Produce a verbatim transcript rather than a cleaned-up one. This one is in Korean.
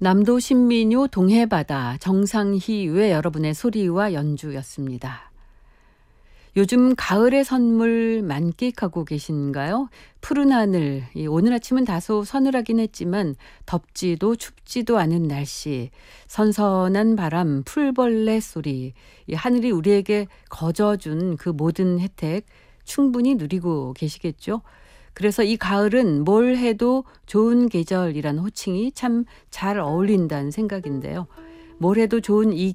남도 신민요 동해바다 정상희의 여러분의 소리와 연주였습니다. 요즘 가을의 선물 만끽하고 계신가요? 푸른 하늘, 오늘 아침은 다소 서늘하긴 했지만 덥지도 춥지도 않은 날씨, 선선한 바람, 풀벌레 소리, 이 하늘이 우리에게 거저준 그 모든 혜택 충분히 누리고 계시겠죠? 그래서 이 가을은 뭘 해도 좋은 계절이라는 호칭이 참 잘 어울린다는 생각인데요. 뭘 해도 좋은 이